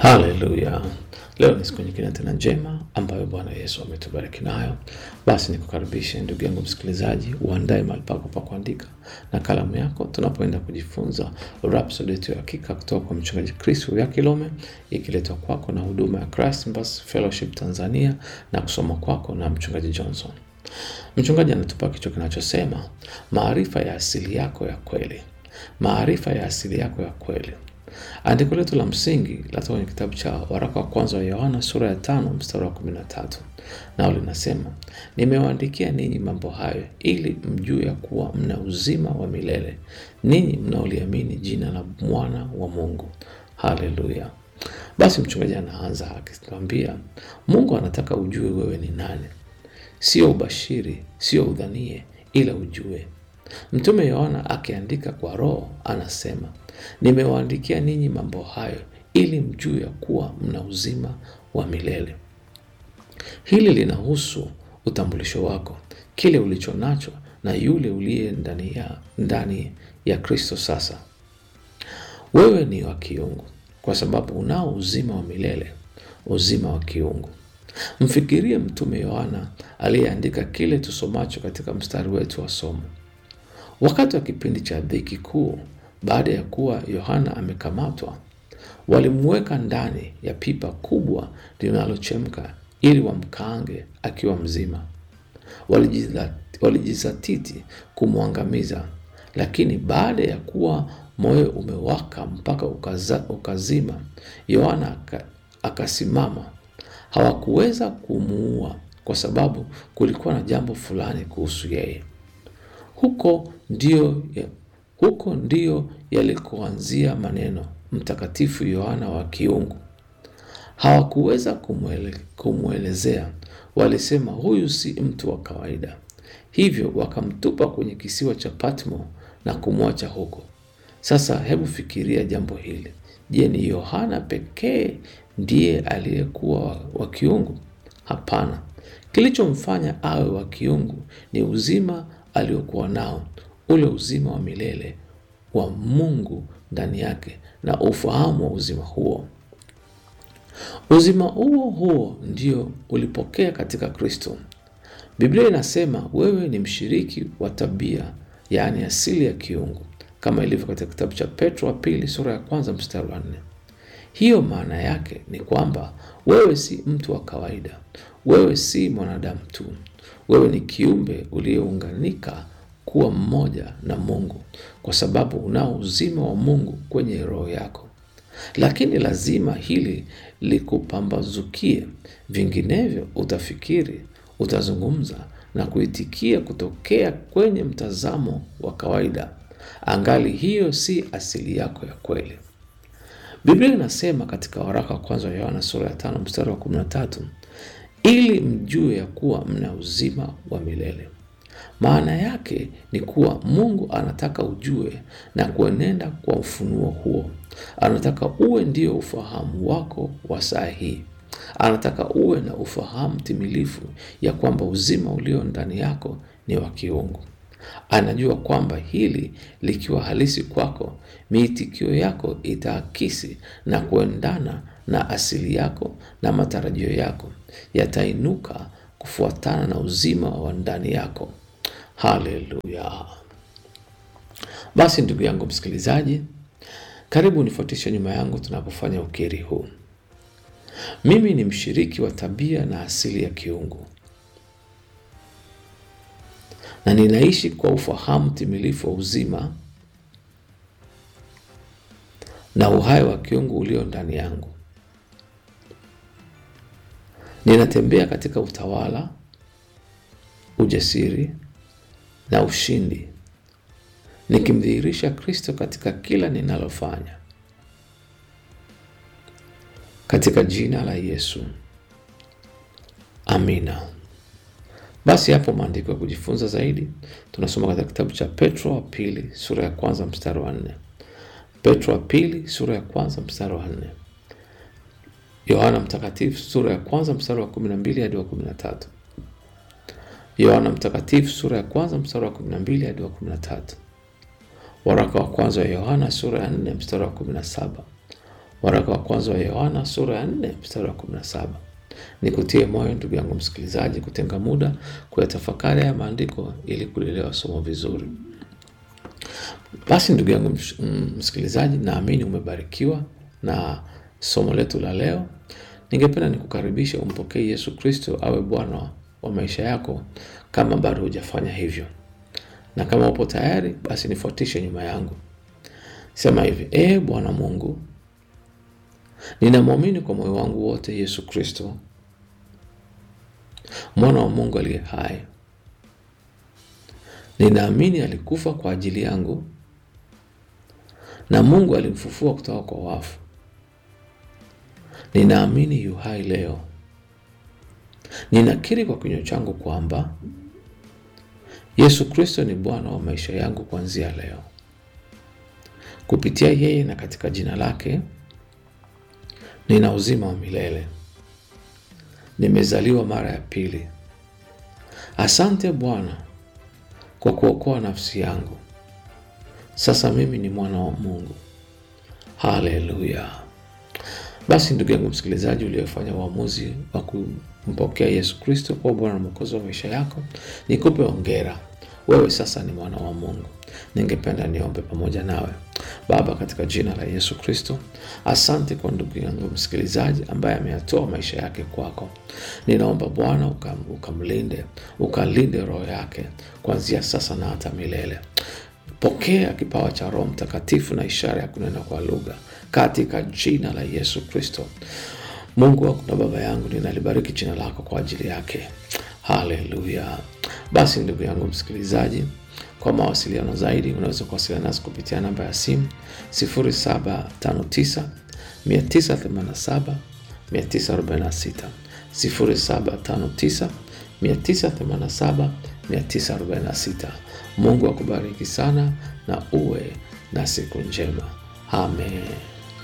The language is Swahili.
Haleluya. Leo ni siku nyingine tena njema ambayo Bwana Yesu ametubariki nayo. Basi nikukaribishe ndugu yangu msikilizaji, uandae mahali pako pa kuandika na kalamu yako tunapoenda kujifunza Rhapsody yetu ya hakika kutoka kwa mchungaji Chris Kilome, ikiletwa kwako na huduma ya Christ Embassy Fellowship Tanzania na kusoma kwako na mchungaji Johnson. Mchungaji anatupa kichwa kinachosema maarifa ya asili yako ya kweli. Maarifa ya asili yako ya kweli. Andiko letu la msingi latoka kwenye kitabu cha waraka wa kwanza wa Yohana sura ya 5 mstari wa 13. Nao linasema, nimewaandikia ninyi mambo hayo ili mjue ya kuwa mna uzima wa milele, ninyi mnaoliamini jina la mwana wa Mungu. Haleluya. Basi mchungaji anaanza akituambia, Mungu anataka ujue wewe ni nani. Sio ubashiri, sio udhanie, ila ujue. Mtume Yohana akiandika kwa Roho anasema, nimewaandikia ninyi mambo hayo ili mjue ya kuwa mna uzima wa milele. Hili linahusu utambulisho wako, kile ulicho nacho na yule uliye ndani ya Kristo sasa. Wewe ni wa kiungu kwa sababu unao uzima wa milele, uzima wa kiungu. Mfikirie mtume Yohana aliyeandika kile tusomacho katika mstari wetu wa somo. Wakati wa kipindi cha dhiki kuu, baada ya kuwa Yohana amekamatwa, walimweka ndani ya pipa kubwa linalochemka ili wamkaange akiwa mzima. Walijizatiti kumwangamiza, lakini baada ya kuwa moyo umewaka mpaka ukazima, Yohana akasimama. Hawakuweza kumuua kwa sababu kulikuwa na jambo fulani kuhusu yeye. Huko ndio yalikoanzia maneno mtakatifu Yohana wa kiungu. Hawakuweza kumwelezea, walisema huyu si mtu wa kawaida. Hivyo wakamtupa kwenye kisiwa cha Patmo na kumwacha huko. Sasa hebu fikiria jambo hili. Je, ni Yohana pekee ndiye aliyekuwa wa kiungu? Hapana. Kilichomfanya awe wa kiungu ni uzima aliokuwa nao, ule uzima wa milele wa Mungu ndani yake na ufahamu wa uzima huo. Uzima huo ndio ulipokea katika Kristo. Biblia inasema wewe ni mshiriki wa tabia, yaani asili ya kiungu, kama ilivyo katika kitabu cha Petro wa pili sura ya 1 mstari wa 4. Hiyo maana yake ni kwamba wewe si mtu wa kawaida. Wewe si mwanadamu tu. Wewe ni kiumbe uliyeunganika kuwa mmoja na Mungu kwa sababu unao uzima wa Mungu kwenye roho yako. Lakini lazima hili likupambazukie, vinginevyo utafikiri, utazungumza na kuitikia kutokea kwenye mtazamo wa kawaida. Angali hiyo si asili yako ya kweli. Biblia inasema katika waraka wa kwanza wa Yohana sura ya 5 mstari wa 13, ili mjue ya kuwa mna uzima wa milele. Maana yake ni kuwa Mungu anataka ujue na kuenenda kwa ufunuo huo. Anataka uwe ndio ufahamu wako wa saa hii. Anataka uwe na ufahamu timilifu ya kwamba uzima ulio ndani yako ni wa kiungu. Anajua kwamba hili likiwa halisi kwako, miitikio yako itaakisi na kuendana na asili yako na matarajio yako yatainuka kufuatana na uzima wa ndani yako. Haleluya. Basi ndugu yangu msikilizaji, karibu nifuatishe nyuma yangu tunapofanya ukiri huu. Mimi ni mshiriki wa tabia na asili ya kiungu, na ninaishi kwa ufahamu timilifu wa uzima na uhai wa kiungu ulio ndani yangu. Ninatembea katika utawala, ujasiri na ushindi, nikimdhihirisha Kristo katika kila ninalofanya. Katika jina la Yesu. Amina. Basi hapo maandiko ya kujifunza zaidi tunasoma katika kitabu cha Petro wa pili sura ya 1 mstari wa 4. Petro wa pili sura ya 1 mstari wa 4. Yohana mtakatifu sura ya 1 mstari wa 12 hadi wa 13. Yohana mtakatifu sura ya 1 mstari wa 12 hadi wa 13. Waraka wa kwanza wa Yohana sura ya 4 mstari wa 17. Waraka wa kwanza wa Yohana sura ya 4 mstari wa 17. Nikutie moyo ndugu yangu msikilizaji kutenga muda kuyatafakari haya maandiko ili kuelewa somo vizuri. Basi ndugu yangu msikilizaji, naamini umebarikiwa na somo letu la leo. Ningependa nikukaribisha umpokee Yesu Kristo awe Bwana wa maisha yako kama bado hujafanya hivyo. Na kama upo tayari, basi nifuatishe nyuma yangu. Sema hivi: Bwana Mungu, ninamwamini kwa moyo wangu wote Yesu Kristo, mwana wa Mungu aliye hai. Ninaamini alikufa kwa ajili yangu na Mungu alimfufua kutoka kwa wafu. Ninaamini yu hai leo. Ninakiri kwa kinywa changu kwamba Yesu Kristo ni Bwana wa maisha yangu kuanzia leo. Kupitia yeye na katika jina lake nina uzima wa milele. Nimezaliwa mara ya pili. Asante Bwana kwa kuokoa nafsi yangu. Sasa mimi ni mwana wa Mungu. Haleluya. Basi ndugu yangu msikilizaji, uliyofanya uamuzi wa kumpokea Yesu Kristo kwa Bwana na Mwokozi wa maisha yako, nikupe hongera. Wewe sasa ni mwana wa Mungu. Ningependa niombe pamoja nawe. Baba, katika jina la Yesu Kristo, asante kwa ndugu yangu msikilizaji ambaye ameyatoa maisha yake kwako. Ninaomba Bwana ukalinde roho yake kuanzia sasa na hata milele. Pokea kipawa cha Roho Mtakatifu na ishara ya kunena kwa lugha katika jina la Yesu Kristo. Mungu wangu na Baba yangu, ninalibariki jina lako kwa ajili yake. Haleluya. Basi ndugu yangu msikilizaji, kwa mawasiliano zaidi unaweza kuwasiliana nasi kupitia namba ya simu 0759 987 946, 0759 987 946. Mungu akubariki sana na uwe na siku njema. Amen.